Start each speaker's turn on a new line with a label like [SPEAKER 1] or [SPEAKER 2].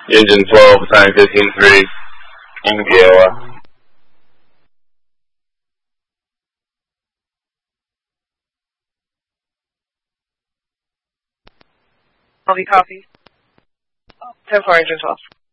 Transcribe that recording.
[SPEAKER 1] Engine 12, sign 15-3, MPOR.
[SPEAKER 2] Copy. 10-4, Engine 12.